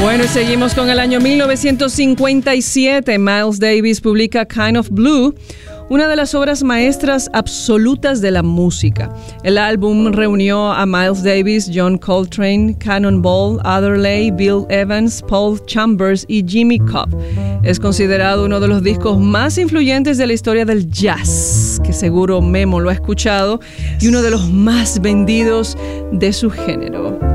Bueno, y seguimos con el año 1957. Miles Davis publica Kind of Blue, una de las obras maestras absolutas de la música. El álbum reunió a Miles Davis, John Coltrane, Cannonball Adderley, Bill Evans, Paul Chambers y Jimmy Cobb. Es considerado uno de los discos más influyentes de la historia del jazz, que seguro Memo lo ha escuchado, y uno de los más vendidos de su género.